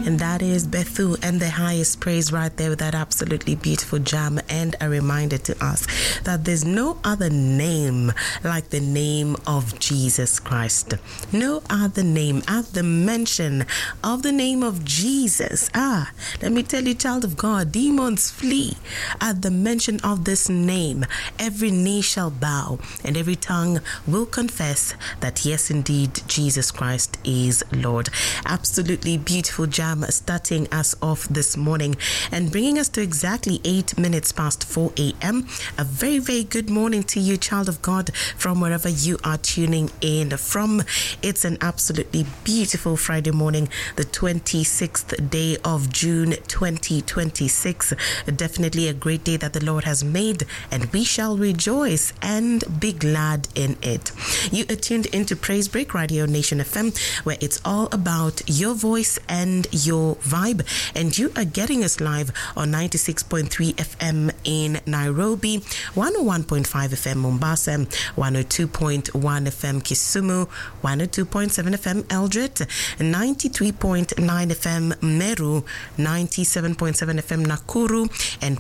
And that is Bethu and the highest praise right there with that absolutely beautiful jam, and a reminder to us that there's no other name like the name of Jesus Christ. No other name. At the mention of the name of Jesus, let me tell you, child of God, demons flee. At the mention of this name, every knee shall bow and every tongue will confess that yes, indeed, Jesus Christ is Lord. Absolutely beautiful jam starting us off this morning and bringing us to exactly 8 minutes past 4 a.m. A very, very good morning to you, child of God, from wherever you are tuning in from. It's an absolutely beautiful Friday morning, the 26th day of June 2026. Definitely a great day that the Lord has made, and we shall rejoice and be glad in it. You are tuned into Praise Break Radio Nation FM, where it's all about your voice and your vibe, and you are getting us live on 96.3 FM in Nairobi, 101.5 FM Mombasa, 102.1 FM Kisumu, 102.7 FM Eldred, 93.9 FM Meru, 97.7 FM Nakuru, and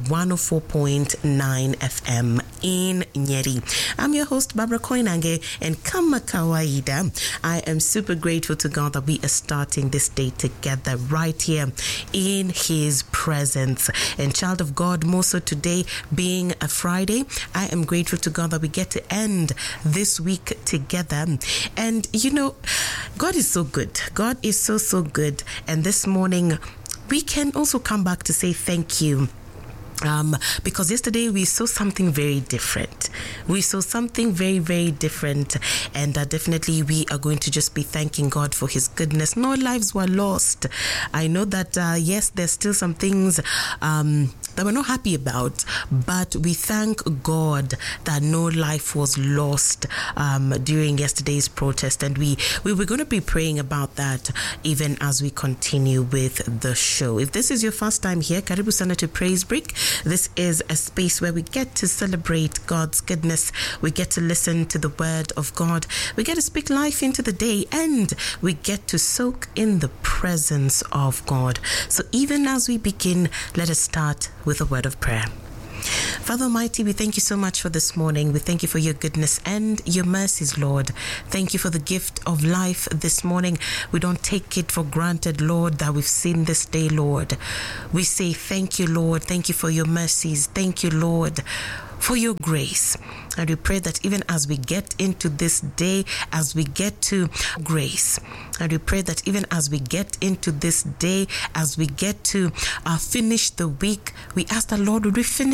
104.9 FM in Nyeri. I'm your host, Barbara Koinange, and kama kawaida, I am super grateful to God that we are starting this day together right here in His presence. And child of God, more so today being a Friday, I am grateful to God that we get to end this week together. And you know, God is so good. God is so, so good. And this morning, we can also come back to say thank you. Because yesterday we saw something very different. We saw something very, very different. And definitely we are going to just be thanking God for His goodness. No lives were lost. I know that, yes, there's still some things that we're not happy about. But we thank God that no life was lost during yesterday's protest. And we were going to be praying about that even as we continue with the show. If this is your first time here, Karibu Sana to Praise Break. This is a space where we get to celebrate God's goodness. We get to listen to the word of God. We get to speak life into the day, and we get to soak in the presence of God. So even as we begin, let us start with a word of prayer. Father Almighty, we thank you so much for this morning. We thank you for your goodness and your mercies, Lord. Thank you for the gift of life this morning. We don't take it for granted, Lord, that we've seen this day, Lord. We say thank you, Lord. Thank you for your mercies. Thank you, Lord, for your grace. And we pray that even as we get into this day, as we get to grace, and we pray that even as we get into this day, as we get to finish the week, we ask the Lord, would we finish